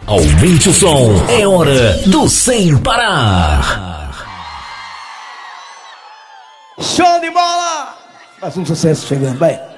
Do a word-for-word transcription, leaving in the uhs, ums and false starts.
Aumente o som, é hora do Sem Parar. Show de bola! Mais um sucesso chegando, vai.